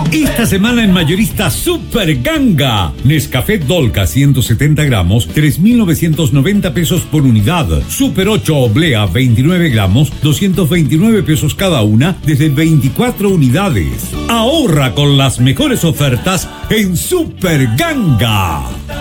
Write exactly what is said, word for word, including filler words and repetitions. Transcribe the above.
Esta semana en mayorista Super Ganga. Nescafé Dolca ciento setenta gramos, tres mil novecientos noventa pesos por unidad. Super ocho Oblea veintinueve gramos, doscientos veintinueve pesos cada una, desde veinticuatro unidades. Ahorra con las mejores ofertas en Super Ganga.